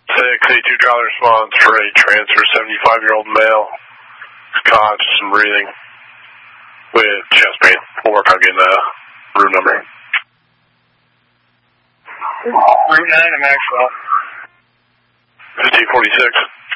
682 driver response for a transfer 75-year-old male. Conscious and breathing with chest pain. We'll work on getting the room number. Route 9 to Maxwell. 1546.